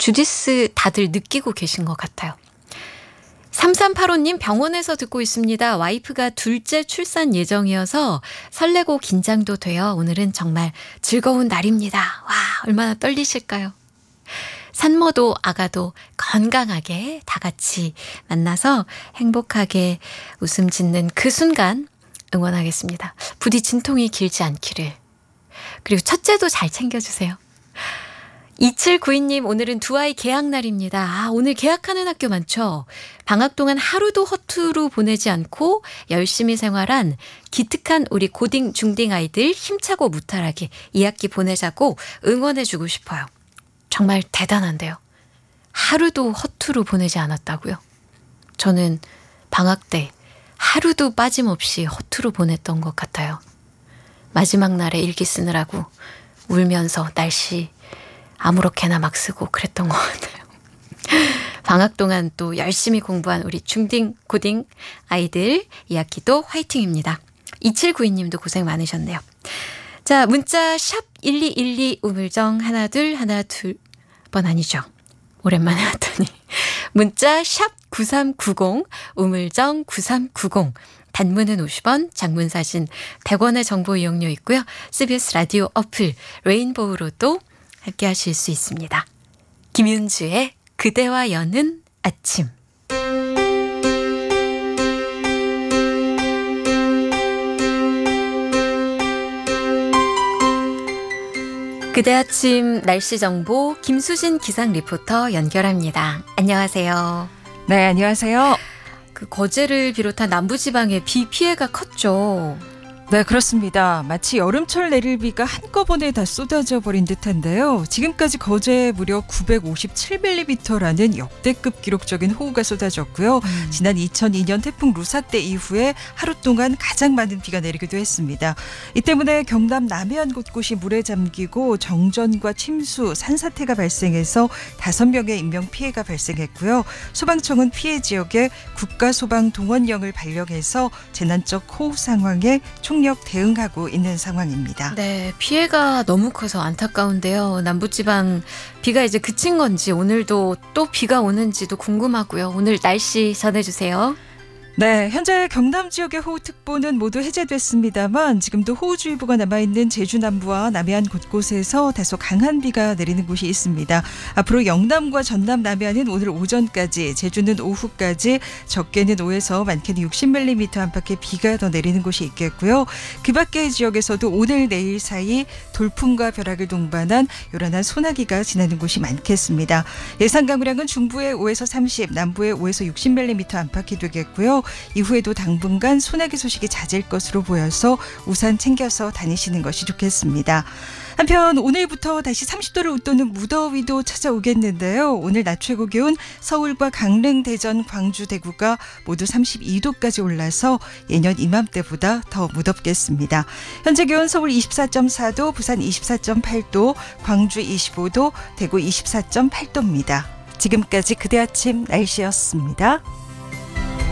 주디스 다들 느끼고 계신 것 같아요. 3385님 병원에서 듣고 있습니다. 와이프가 둘째 출산 예정이어서 설레고 긴장도 돼요. 오늘은 정말 즐거운 날입니다. 와, 얼마나 떨리실까요? 산모도 아가도 건강하게 다 같이 만나서 행복하게 웃음 짓는 그 순간 응원하겠습니다. 부디 진통이 길지 않기를. 그리고 첫째도 잘 챙겨주세요. 2792님 오늘은 두 아이 개학날입니다. 오늘 개학하는 학교 많죠. 방학 동안 하루도 허투루 보내지 않고 열심히 생활한 기특한 우리 고딩 중딩 아이들 힘차고 무탈하게 2학기 보내자고 응원해주고 싶어요. 정말 대단한데요. 하루도 허투루 보내지 않았다고요. 저는 방학 때 하루도 빠짐없이 허투루 보냈던 것 같아요. 마지막 날에 일기 쓰느라고 울면서 날씨 아무렇게나 막 쓰고 그랬던 것 같아요. 방학 동안 또 열심히 공부한 우리 중딩, 고딩 아이들 2학기도 화이팅입니다. 2792님도 고생 많으셨네요. 자, 문자 샵 1212 우물정 하나 둘 번 아니죠. 오랜만에 왔더니 문자 샵 9390 우물정 9390 단문은 50원, 장문 사진 100원의 정보 이용료 있고요. CBS 라디오 어플 레인보우로도 함께 하실 수 있습니다. 김윤주의 그대와 여는 아침. 그대 아침 날씨 정보 김수진 기상 리포터 연결합니다. 안녕하세요. 네, 안녕하세요. 거제를 비롯한 남부지방에 비 피해가 컸죠. 네, 그렇습니다. 마치 여름철 내릴 비가 한꺼번에 다 쏟아져 버린 듯한데요. 지금까지 거제에 무려 957mm라는 역대급 기록적인 호우가 쏟아졌고요. 지난 2002년 태풍 루사때 이후에 하루 동안 가장 많은 비가 내리기도 했습니다. 이 때문에 경남 남해안 곳곳이 물에 잠기고 정전과 침수, 산사태가 발생해서 5명의 인명피해가 발생했고요. 소방청은 피해 지역에 국가소방동원령을 발령해서 재난적 호우 상황에 총력 대응하고 있는 상황입니다. 네, 피해가 너무 커서 안타까운데요. 남부지방 비가 이제 그친 건지 오늘도 또 비가 오는지도 궁금하고요. 오늘 날씨 전해주세요. 네, 현재 경남 지역의 호우특보는 모두 해제됐습니다만 지금도 호우주의보가 남아있는 제주 남부와 남해안 곳곳에서 다소 강한 비가 내리는 곳이 있습니다. 앞으로 영남과 전남 남해안은 오늘 오전까지, 제주는 오후까지 적게는 5에서 많게는 60mm 안팎의 비가 더 내리는 곳이 있겠고요. 그 밖의 지역에서도 오늘 내일 사이 돌풍과 벼락을 동반한 요란한 소나기가 지나는 곳이 많겠습니다. 예상 강우량은 중부에 5에서 30, 남부에 5에서 60mm 안팎이 되겠고요. 이후에도 당분간 소나기 소식이 잦을 것으로 보여서 우산 챙겨서 다니시는 것이 좋겠습니다. 한편 오늘부터 다시 30도를 웃도는 무더위도 찾아오겠는데요. 오늘 낮 최고 기온 서울과 강릉, 대전, 광주, 대구가 모두 32도까지 올라서 예년 이맘때보다 더 무덥겠습니다. 현재 기온 서울 24.4도, 부산 24.8도, 광주 25도, 대구 24.8도입니다. 지금까지 그대 아침 날씨였습니다.